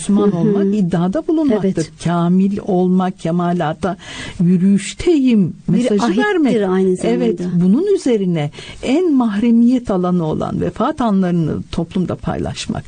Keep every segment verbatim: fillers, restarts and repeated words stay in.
Müslüman hı hı. olmak iddiada bulunmaktır. Evet. Kamil olmak, kemalata yürüyüşteyim mesajı vermek. Aynı zamanda. Evet, bunun üzerine en mahremiyet alanı olan vefat anlarını toplumda paylaşmak,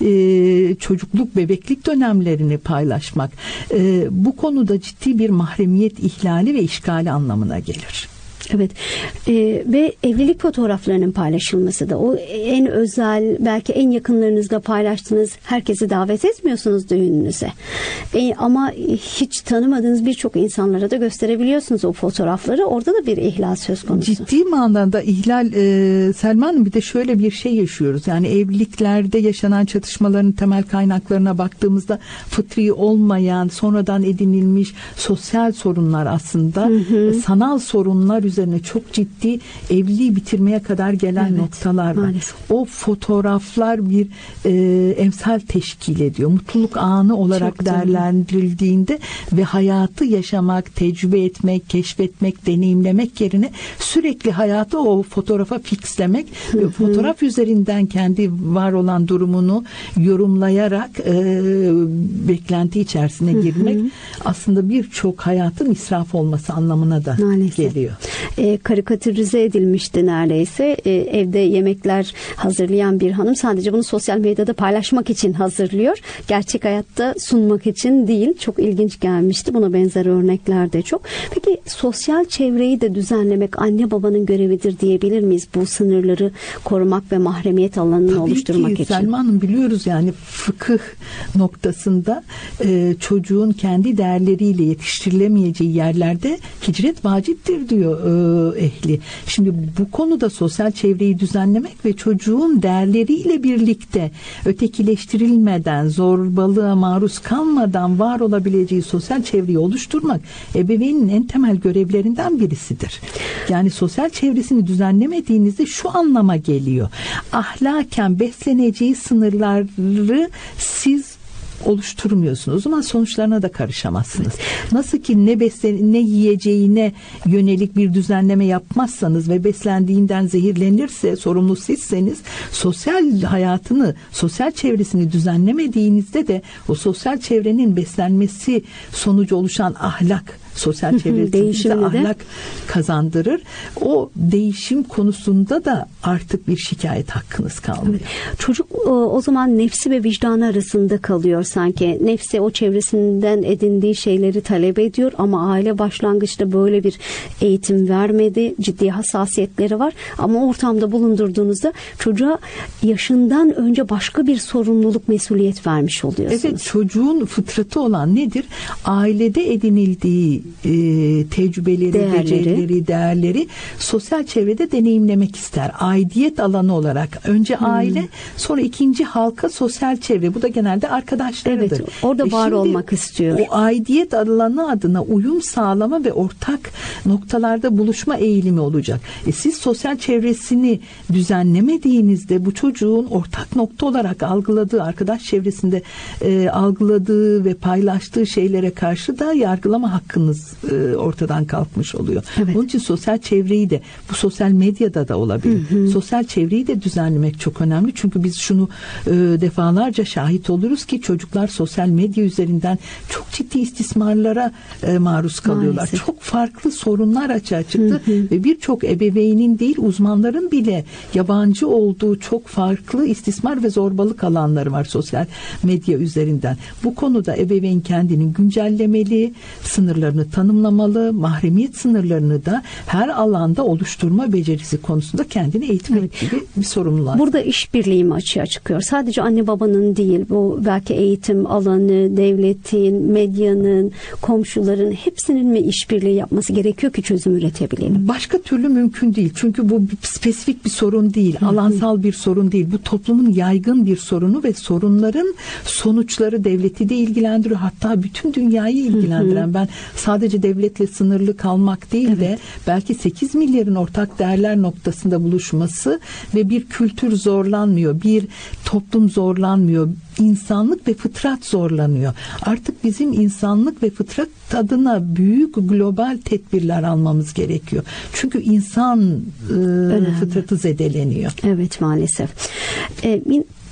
ee, çocukluk, bebeklik dönemlerini paylaşmak, ee, bu konuda ciddi bir mahremiyet ihlali ve işgali anlamına gelir. Evet ee, ve evlilik fotoğraflarının paylaşılması da o en özel, belki en yakınlarınızla paylaştığınız herkesi davet etmiyorsunuz düğününüze. E, ama hiç tanımadığınız birçok insanlara da gösterebiliyorsunuz o fotoğrafları. Orada da bir ihlal söz konusu. Ciddi manada ihlal. e, Selma Hanım, bir de şöyle bir şey yaşıyoruz. Yani evliliklerde yaşanan çatışmaların temel kaynaklarına baktığımızda fıtri olmayan, sonradan edinilmiş sosyal sorunlar aslında, hı hı. sanal sorunlar üzerine çok ciddi evliliği bitirmeye kadar gelen evet, noktalar var. Maalesef. O fotoğraflar bir e, emsal teşkil ediyor. Mutluluk anı olarak çok değerlendirildiğinde ve hayatı yaşamak, tecrübe etmek, keşfetmek, deneyimlemek yerine sürekli hayatı o fotoğrafa fixlemek, hı hı. fotoğraf üzerinden kendi var olan durumunu yorumlayarak e, beklenti içerisine girmek, hı hı. aslında birçok hayatın israf olması anlamına da maalesef geliyor. E, karikatürize edilmişti neredeyse. E, evde yemekler hazırlayan bir hanım sadece bunu sosyal medyada paylaşmak için hazırlıyor. Gerçek hayatta sunmak için değil. Çok ilginç gelmişti. Buna benzer örnekler de çok. Peki sosyal çevreyi de düzenlemek anne babanın görevidir diyebilir miyiz? Bu sınırları korumak ve mahremiyet alanını Tabii oluşturmak ki, için. Selma Hanım, biliyoruz yani fıkıh noktasında e, çocuğun kendi değerleriyle yetiştirilemeyeceği yerlerde hicret vaciptir diyor ehli. Şimdi bu konuda sosyal çevreyi düzenlemek ve çocuğun değerleriyle birlikte ötekileştirilmeden, zorbalığa maruz kalmadan var olabileceği sosyal çevreyi oluşturmak ebeveynin en temel görevlerinden birisidir. Yani sosyal çevresini düzenlemediğinizde şu anlama geliyor. Ahlaken besleneceği sınırları siz oluşturmuyorsunuz. O zaman sonuçlarına da karışamazsınız. Nasıl ki ne beslen ne yiyeceğine yönelik bir düzenleme yapmazsanız ve beslendiğinden zehirlenirse sorumlu sizseniz, sosyal hayatını, sosyal çevresini düzenlemediğinizde de o sosyal çevrenin beslenmesi sonucu oluşan ahlak, sosyal çevresinde ahlak kazandırır. O değişim konusunda da artık bir şikayet hakkınız kalmıyor. Evet. Çocuk o, o zaman nefsi ve vicdanı arasında kalıyor sanki. Nefsi o çevresinden edindiği şeyleri talep ediyor ama aile başlangıçta böyle bir eğitim vermedi. Ciddi hassasiyetleri var ama ortamda bulundurduğunuzda çocuğa yaşından önce başka bir sorumluluk, mesuliyet vermiş oluyorsunuz. Evet, çocuğun fıtratı olan nedir? Ailede edinildiği e, tecrübeleri, değerleri. becerileri, değerleri sosyal çevrede deneyimlemek ister. Aidiyet alanı olarak önce hmm. aile, sonra ikinci halka sosyal çevre. Bu da genelde arkadaşlarıdır. Evet, orada e var olmak istiyor. O aidiyet alanı adına uyum sağlama ve ortak noktalarda buluşma eğilimi olacak. E siz sosyal çevresini düzenlemediğinizde bu çocuğun ortak nokta olarak algıladığı, arkadaş çevresinde e, algıladığı ve paylaştığı şeylere karşı da yargılama hakkınız e, ortadan kalkmış oluyor. Evet. Onun için sosyal çevreyi de, bu sosyal medyada da olabilir. Hı hı. Sosyal çevreyi de düzenlemek çok önemli. Çünkü biz şunu e, defalarca şahit oluruz ki çocuklar sosyal medya üzerinden çok ciddi istismarlara e, maruz kalıyorlar. Maalesef. Çok farklı sorunlar açığa çıktı hı hı. ve birçok ebeveynin değil, uzmanların bile yabancı olduğu çok farklı istismar ve zorbalık alanları var sosyal medya üzerinden. Bu konuda ebeveyn kendini güncellemeli, sınırlarını tanımlamalı, mahremiyet sınırlarını da her alanda oluşturma becerisi konusunda kendini eğitmek evet. gibi bir sorumluluğu. Burada işbirliği mi açığa çıkıyor? Sadece anne babanın değil, bu belki eğitim alanı, devletin, medyanın, komşuların hepsinin mi işbirliği yapması gerekiyor ki çözüm üretebilelim? Başka türlü mümkün değil. Çünkü bu spesifik bir sorun değil, Hı-hı. alansal bir sorun değil. Bu toplumun yaygın bir sorunu ve sorunların sonuçları devleti de ilgilendiriyor. Hatta bütün dünyayı ilgilendiren, Hı-hı. ben sadece devletle sınırlı kalmak değil evet. de belki sekiz milyarın ortak değerler noktasında buluşması ve bir kültür zorlanmıyor, bir toplum zorlanmıyor, insanlık ve fıtrat zorlanıyor. Artık bizim insanlık ve fıtrat adına büyük global tedbirler almamız gerekiyor. Çünkü insan e, fıtratı zedeleniyor. Evet, maalesef. E,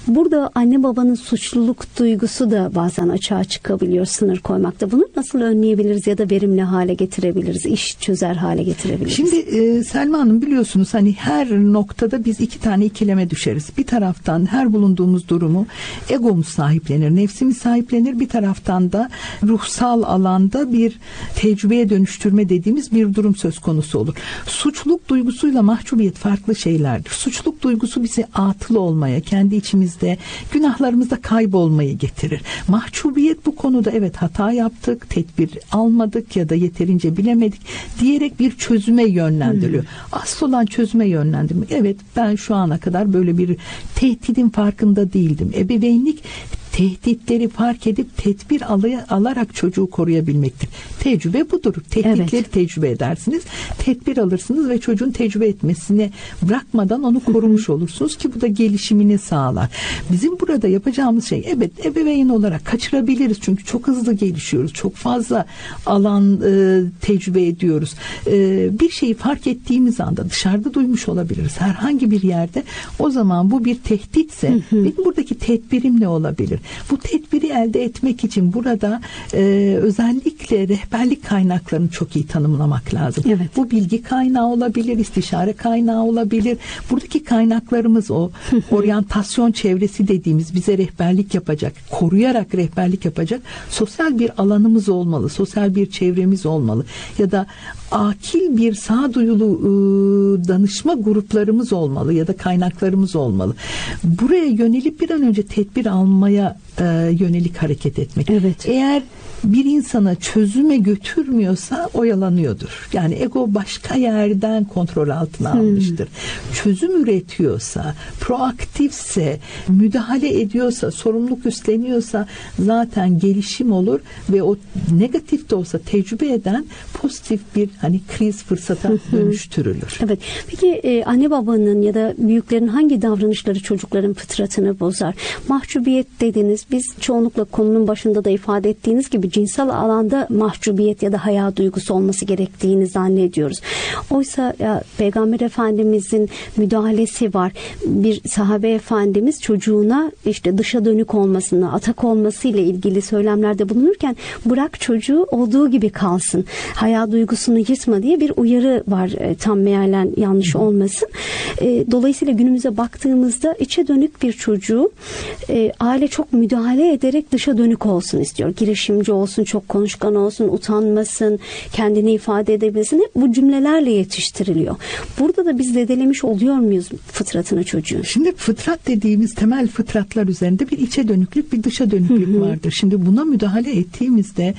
Burada anne babanın suçluluk duygusu da bazen açığa çıkabiliyor sınır koymakta. Bunu nasıl önleyebiliriz ya da verimli hale getirebiliriz, iş çözer hale getirebiliriz? Şimdi e, Selma Hanım, biliyorsunuz hani her noktada biz iki tane ikileme düşeriz. Bir taraftan her bulunduğumuz durumu egomuz sahiplenir, nefsimiz sahiplenir. Bir taraftan da ruhsal alanda bir tecrübeye dönüştürme dediğimiz bir durum söz konusu olur. Suçluluk duygusuyla mahcubiyet farklı şeylerdir. Suçluluk duygusu bizi atıl olmaya, kendi içimizde, günahlarımızda kaybolmayı getirir. Mahcubiyet bu konuda evet hata yaptık, tedbir almadık ya da yeterince bilemedik diyerek bir çözüme yönlendiriyor. Hmm. Asıl olan çözüme yönlendirmek. Evet, ben şu ana kadar böyle bir tehdidin farkında değildim. Ebeveynlik tehditleri fark edip tedbir alay- alarak çocuğu koruyabilmektir. Tecrübe budur. Tehditleri evet. tecrübe edersiniz. Tedbir alırsınız ve çocuğun tecrübe etmesini bırakmadan onu korumuş olursunuz ki bu da gelişimini sağlar. Bizim burada yapacağımız şey, evet, ebeveyn olarak kaçırabiliriz çünkü çok hızlı gelişiyoruz. Çok fazla alan e, tecrübe ediyoruz. E, bir şeyi fark ettiğimiz anda dışarıda duymuş olabiliriz. Herhangi bir yerde. O zaman bu bir tehditse benim buradaki tedbirim ne olabilir? Bu tedbiri elde etmek için burada e, özellikle rehberlik kaynaklarını çok iyi tanımlamak lazım. Evet. Bu bilgi kaynağı olabilir, istişare kaynağı olabilir. Buradaki kaynaklarımız o oryantasyon çevresi dediğimiz bize rehberlik yapacak, koruyarak rehberlik yapacak sosyal bir alanımız olmalı, sosyal bir çevremiz olmalı ya da akil bir sağduyulu ıı, danışma gruplarımız olmalı ya da kaynaklarımız olmalı. Buraya yönelip bir an önce tedbir almaya e, yönelik hareket etmek. Evet. Eğer bir insana çözüme götürmüyorsa oyalanıyordur. Yani ego başka yerden kontrol altına hmm. almıştır. Çözüm üretiyorsa, proaktifse, müdahale ediyorsa, sorumluluk üstleniyorsa zaten gelişim olur ve o negatif de olsa tecrübe eden pozitif bir hani kriz fırsata dönüştürülür. Evet. Peki e, anne babanın ya da büyüklerin hangi davranışları çocukların fıtratını bozar? Mahcubiyet dediniz. Biz çoğunlukla konunun başında da ifade ettiğiniz gibi cinsel alanda mahcubiyet ya da haya duygusu olması gerektiğini zannediyoruz. Oysa ya, Peygamber Efendimizin müdahalesi var. Bir sahabe efendimiz çocuğuna işte dışa dönük olmasını, atak olması ile ilgili söylemlerde bulunurken bırak çocuğu olduğu gibi kalsın. Haya duygusunu yırtma diye bir uyarı var. E, tam mealen yanlış olmasın. E, dolayısıyla günümüze baktığımızda içe dönük bir çocuğu e, aile çok müdahale ederek dışa dönük olsun istiyor. Girişimci olsun, çok konuşkan olsun, utanmasın, kendini ifade edebilsin. Hep bu cümlelerle yetiştiriliyor. Burada da biz zedelemiş oluyor muyuz fıtratını çocuğun? Şimdi fıtrat dediğimiz temel fıtratlar üzerinde bir içe dönüklük, bir dışa dönüklük hı hı. vardır. Şimdi buna müdahale ettiğimizde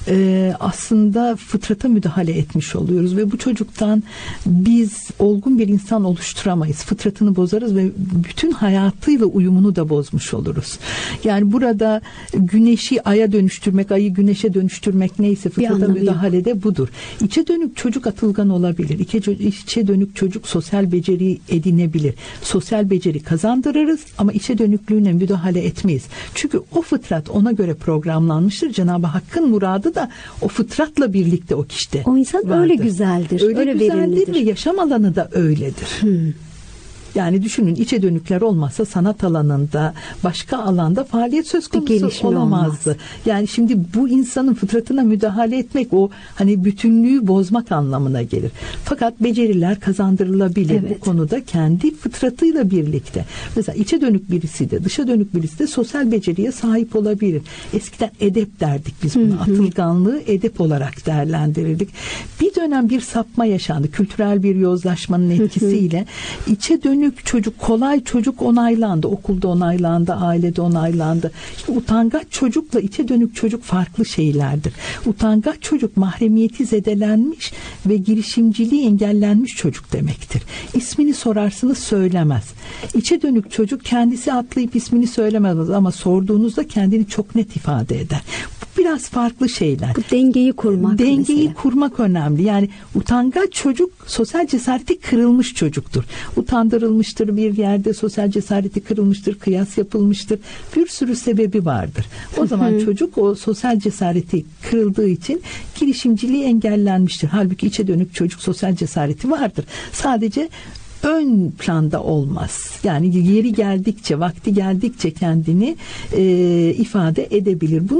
e, aslında fıtrata müdahale etmiş oluyoruz ve bu çocuktan biz olgun bir insan oluşturamayız. Fıtratını bozarız ve bütün hayatıyla uyumunu da bozmuş oluruz. Yani burada güneşi aya dönüştürmek, ayı güneşe dönüştürmek neyse fıtrata müdahalede budur. İçe dönük çocuk atılgan olabilir. İçe, içe dönük çocuk sosyal beceri edinebilir. Sosyal beceri kazandırırız ama içe dönüklüğüne müdahale etmeyiz. Çünkü o fıtrat ona göre programlanmıştır. Cenab-ı Hakk'ın muradı da o fıtratla birlikte o kişide o insan vardır. Öyle güzeldir. Öyle, öyle güzeldir verimlidir. Ve yaşam alanı da öyledir. Hmm. Yani düşünün, içe dönükler olmazsa sanat alanında, başka alanda faaliyet söz konusu olamazdı. Olmaz. Yani şimdi bu insanın fıtratına müdahale etmek o hani bütünlüğü bozmak anlamına gelir. Fakat beceriler kazandırılabilir evet. bu konuda kendi fıtratıyla birlikte. Mesela içe dönük birisi de dışa dönük birisi de sosyal beceriye sahip olabilir. Eskiden edep derdik biz buna. Hı hı. Atılganlığı edep olarak değerlendirirdik. Bir dönem bir sapma yaşandı. Kültürel bir yozlaşmanın etkisiyle hı hı. içe dönük çocuk, kolay çocuk onaylandı. Okulda onaylandı, ailede onaylandı. İşte utangaç çocukla içe dönük çocuk farklı şeylerdir. Utangaç çocuk mahremiyeti zedelenmiş ve girişimciliği engellenmiş çocuk demektir. İsmini sorarsınız söylemez. İçe dönük çocuk kendisi atlayıp ismini söylemez ama sorduğunuzda kendini çok net ifade eder. Biraz farklı şeyler. Bu dengeyi kurmak. Dengeyi mesela. kurmak önemli. Yani utangaç çocuk sosyal cesareti kırılmış çocuktur. Utandırılmıştır bir yerde, sosyal cesareti kırılmıştır, kıyas yapılmıştır. Bir sürü sebebi vardır. O zaman çocuk o sosyal cesareti kırıldığı için girişimciliği engellenmiştir. Halbuki içe dönük çocuk sosyal cesareti vardır. Sadece ön planda olmaz. Yani yeri geldikçe, vakti geldikçe kendini e, ifade edebilir. Bunu